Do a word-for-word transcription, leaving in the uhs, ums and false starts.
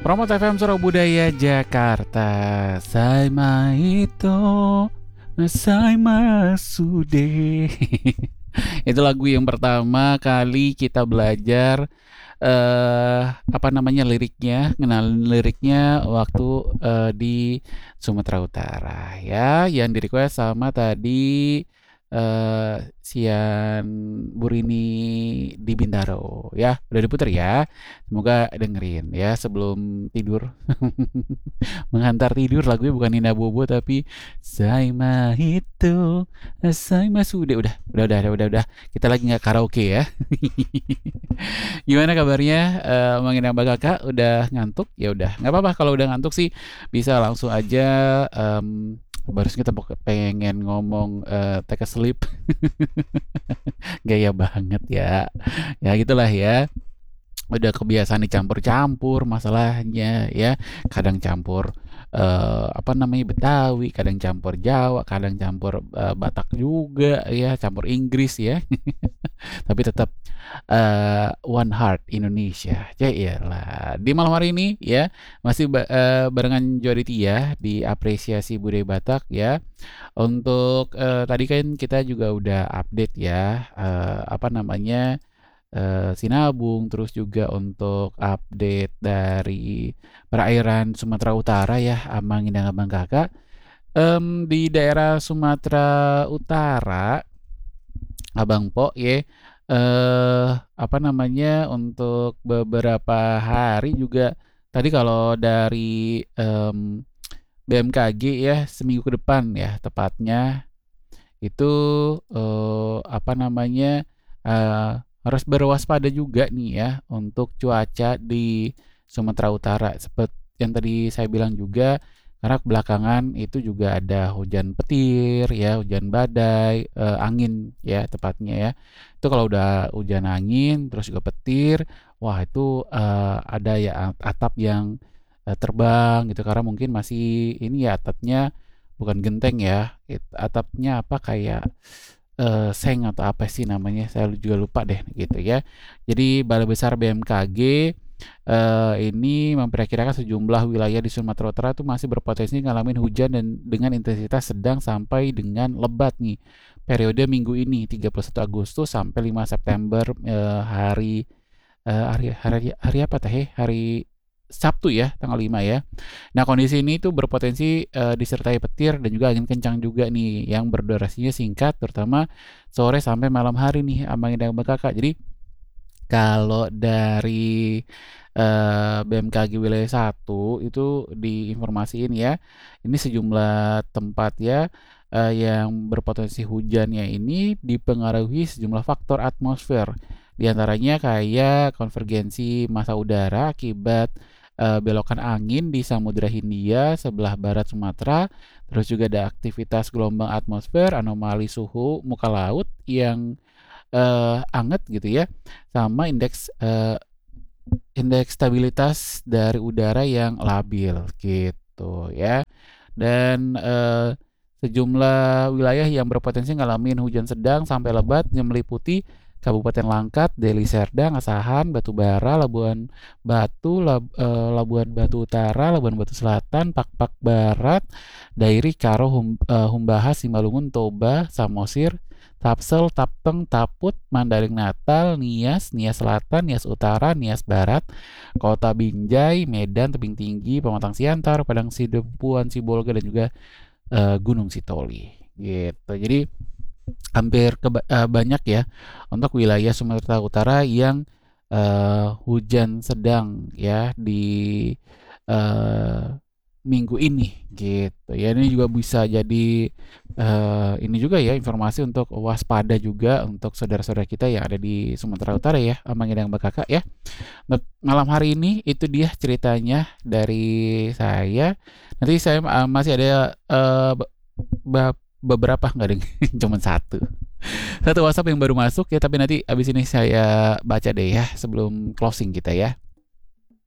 Promote F M Surau Budaya Jakarta. Saima ito, saima sude. Itu lagu yang pertama kali kita belajar eh apa namanya liriknya, ngenalin liriknya waktu eh, di Sumatera Utara ya, yang di request sama tadi eh Sian Burini di Bintaro ya. Udah diputer ya. Semoga dengerin ya sebelum tidur. Menghantar tidur, lagunya bukan Nina Bobo tapi Saima itu Saima sude. Udah, udah, udah, udah, udah, udah. Kita lagi nggak karaoke ya. Gimana kabarnya, eh Mangin Mbak Kakak? Udah ngantuk? Ya udah, nggak apa-apa kalau udah ngantuk sih bisa langsung aja. em, Barusan kita pok- pengen ngomong eh, take a sleep. Gaya banget ya. Ya gitulah ya. Udah kebiasaan dicampur-campur masalahnya ya. Kadang campur eh, apa namanya Betawi, kadang campur Jawa, kadang campur eh, Batak juga ya, campur Inggris ya. Tapi tetap eh, one heart Indonesia. Ya iyalah. Di malam hari ini ya masih ba- eh, barengan Jody Tia di apresiasi budaya Batak ya. Untuk eh, tadi kan kita juga udah update ya eh, apa namanya eh, Sinabung, terus juga untuk update dari perairan Sumatera Utara ya, Amangin dan Abang Kakak. Em, di daerah Sumatera Utara, Abang Po ya, eh apa namanya untuk beberapa hari juga tadi kalau dari em, B M K G ya seminggu ke depan ya tepatnya itu eh, apa namanya eh, harus berwaspada juga nih ya untuk cuaca di Sumatera Utara seperti yang tadi saya bilang juga karena belakangan itu juga ada hujan petir ya, hujan badai, eh, angin ya tepatnya ya. Itu kalau udah hujan angin terus juga petir, wah itu eh, ada ya at- atap yang eh, terbang gitu karena mungkin masih ini ya atapnya bukan genteng ya, it- atapnya apa kayak eh, seng atau apa sih namanya, saya juga lupa deh gitu ya. Jadi Balai Besar B M K G eh, ini memperkirakan sejumlah wilayah di Sumatera Utara itu masih berpotensi ngalamin hujan dan dengan intensitas sedang sampai dengan lebat nih. Periode minggu ini tiga puluh satu Agustus sampai lima September eh, hari eh, hari hari hari apa teh? Hari Sabtu ya, tanggal lima ya. Nah, kondisi ini tuh berpotensi eh, disertai petir dan juga angin kencang juga nih yang berdurasinya singkat terutama sore sampai malam hari nih Amang dan Kakak. Jadi kalau dari eh, B M K G wilayah satu itu diinformasiin ya, ini sejumlah tempat ya eh, yang berpotensi hujannya ini dipengaruhi sejumlah faktor atmosfer. Di antaranya kayak konvergensi massa udara akibat eh, belokan angin di Samudra Hindia sebelah barat Sumatera, terus juga ada aktivitas gelombang atmosfer, anomali suhu muka laut yang eh, anget gitu ya, sama indeks eh, indeks stabilitas dari udara yang labil gitu ya. Dan eh, sejumlah wilayah yang berpotensi ngalamin hujan sedang sampai lebat yang meliputi Kabupaten Langkat, Deli Serdang, Asahan, Batubara, Labuan Batu, Lab- eh, Labuan Batu Utara, Labuan Batu Selatan, Pakpak Barat, Dairi, Karo, Hum- eh, Humbahas, Simalungun, Toba, Samosir, Tapsel, Tapteng, Taput, Mandaling Natal, Nias, Nias Selatan, Nias Utara, Nias Barat, Kota Binjai, Medan, Tebing Tinggi, Pematang Siantar, Padang Sidempuan, Sibolga dan juga eh, Gunung Sitoli gitu. Jadi hampir keba- eh, banyak ya untuk wilayah Sumatera Utara yang eh, hujan sedang ya di eh, minggu ini gitu ya. Ini juga bisa jadi eh, ini juga ya informasi untuk waspada juga untuk saudara-saudara kita yang ada di Sumatera Utara ya, Amang yang Kakak ya. Nah, malam hari ini itu dia ceritanya dari saya. Nanti saya uh, masih ada uh, be- be- beberapa nggak ada, cuma satu. Satu WhatsApp yang baru masuk ya, tapi nanti abis ini saya baca deh ya sebelum closing kita ya.